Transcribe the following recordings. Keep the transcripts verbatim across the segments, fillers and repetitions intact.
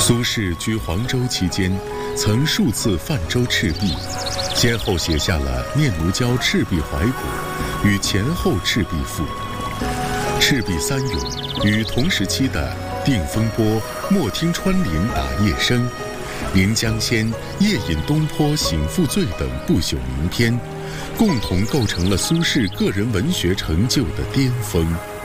苏轼居黄州期间，曾数次泛舟赤壁，先后写下了《念奴娇·赤壁怀古》与《前后赤壁赋》。赤壁三勇与同时期的《定风波》《莫听穿林打叶声》《临江仙》《夜饮东坡醒复醉》等不朽名篇，共同构成了苏轼个人文学成就的巅峰。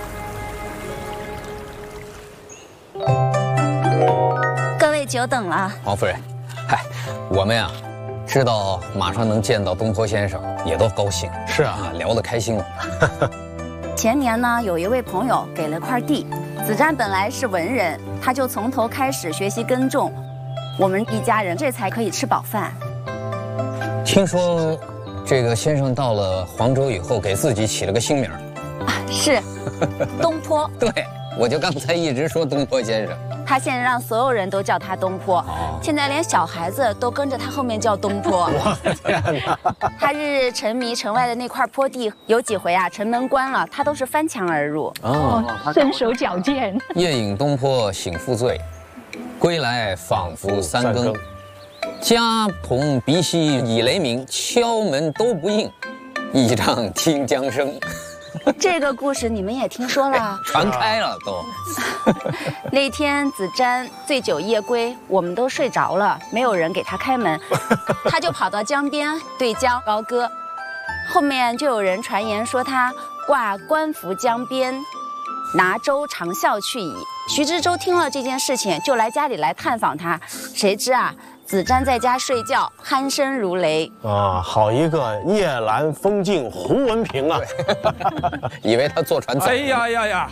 各位久等了， 王夫人，嗨，我们呀，知道马上能见到东坡先生，也都高兴。 是啊， 聊得开心了。 前年呢，有一位朋友给了块地，子瞻本来是文人，他就从头开始学习耕种，我们一家人这才可以吃饱饭。 听说，这个先生到了黄州以后，给自己起了个新名啊，是东坡。 对，我就刚才一直说东坡先生。 他现在让所有人都叫他东坡，哦、现在连小孩子都跟着他后面叫东坡。 我的天哪！ 他日日沉迷城外的那块坡地，有几回啊，城门关了，他都是翻墙而入。 哦，身手矫健。 夜饮东坡醒复醉，归来仿佛三更。家童鼻息已雷鸣，敲门都不应，倚杖听江声。 这个故事你们也听说了， 传开了都。 那天子瞻醉酒夜归，我们都睡着了，没有人给他开门，他就跑到江边对江高歌。后面就有人传言说他挂官服江边，拿舟长啸去矣。徐知州听了这件事情，就来家里来探访他，谁知啊，子瞻在家睡觉，鼾声如雷啊！好一个夜阑风静胡文平啊！ 以为他坐船走。 哎呀呀呀！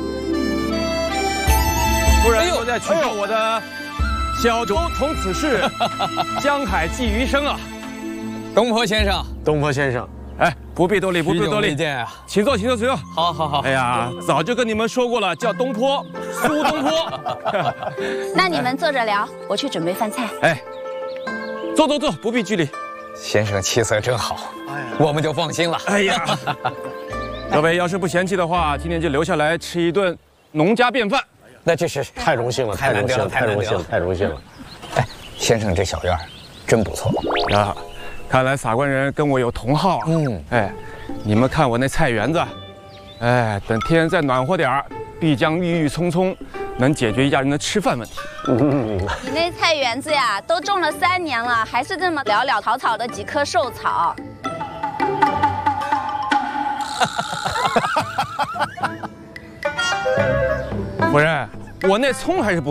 夫人都在取笑我的小舟从此逝，江海寄余生啊！ 东坡先生， 东坡先生， 哎，不必多礼，不必多礼， 见啊！ 请坐，请坐，请坐。 好好好。 哎呀，早就跟你们说过了，叫东坡，苏东坡。 那你们坐着聊，我去准备饭菜。 哎，坐坐坐，不必拘礼。 先生气色真好，我们就放心了。 哎呀，各位要是不嫌弃的话，今天就留下来吃一顿农家便饭。 那这是太荣幸了，太荣幸了，太荣幸了，太荣幸了。 哎，先生这小院真不错啊！看来撒官人跟我有同好啊。嗯，哎，你们看我那菜园子，哎，等天再暖和点儿，必将郁郁葱葱，能解决一家人的吃饭问题。 嗯，你那菜园子呀，都种了三年了，还是这么潦潦草草的几棵寿草。 夫人，我那葱还是不。